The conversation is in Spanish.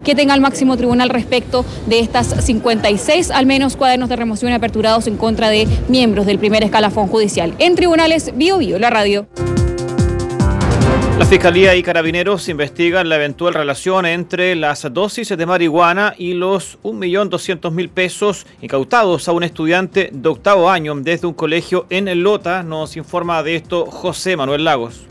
que tenga el máximo tribunal respecto de estas 56, al menos, cuadernos de remoción aperturados en contra de miembros del primer escalafón judicial. En tribunales, Bio Bio, la radio. La Fiscalía y Carabineros investigan la eventual relación entre las dosis de marihuana y los 1.200.000 pesos incautados a un estudiante de octavo año desde un colegio en Lota. Nos informa de esto José Manuel Lagos.